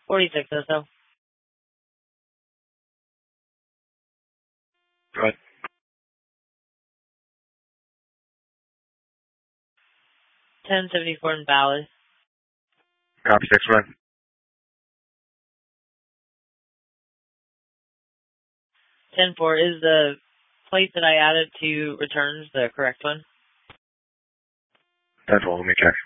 46 or so. Go ahead. 1074 in Ballard. Copy 6, run. 10-4, is the plate that I added to returns the correct one? 10-12, let me check.